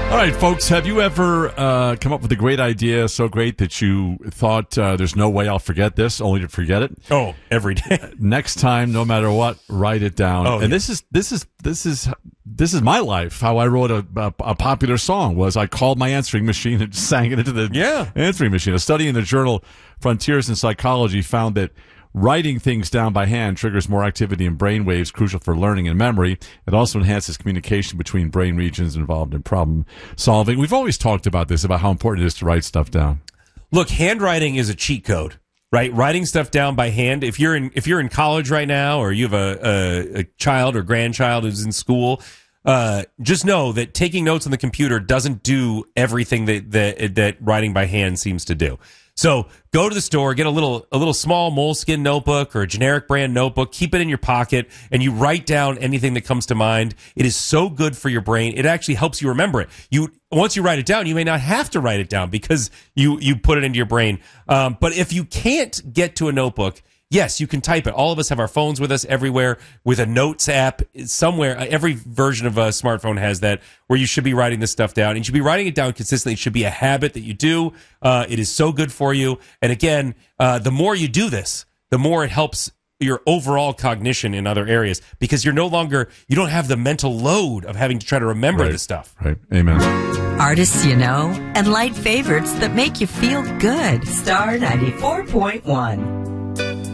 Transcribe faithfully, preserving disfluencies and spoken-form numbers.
All right, folks, have you ever uh, come up with a great idea, so great that you thought uh, there's no way I'll forget this, only to forget it? Oh, every day. Next time, no matter what, write it down. Oh, and yeah. this is this is this is this is my life. How I wrote a, a, a popular song was I called my answering machine and sang it into the Yeah. answering machine. A study in the journal Frontiers in Psychology found that writing things down by hand triggers more activity in brain waves crucial for learning and memory. It also enhances communication between brain regions involved in problem solving. We've always talked about this, about how important it is to write stuff down. Look, handwriting is a cheat code, right? Writing stuff down by hand. If you're in if you're in college right now, or you have a, a, a child or grandchild who's in school, uh, just know that taking notes on the computer doesn't do everything that that, that writing by hand seems to do. So go to the store, get a little a little small Moleskine notebook or a generic brand notebook, keep it in your pocket, and you write down anything that comes to mind. It is so good for your brain. It actually helps you remember it. You once you write it down, you may not have to write it down because you you put it into your brain. Um, but if you can't get to a notebook, yes, you can type it. All of us have our phones with us everywhere with a notes app somewhere. Every version of a smartphone has that where you should be writing this stuff down. And you should be writing it down consistently. It should be a habit that you do. Uh, it is so good for you. And again, uh, the more you do this, the more it helps your overall cognition in other areas because you're no longer, you don't have the mental load of having to try to remember Right. this stuff. Right. Amen. Artists you know and light favorites that make you feel good. Star ninety-four point one.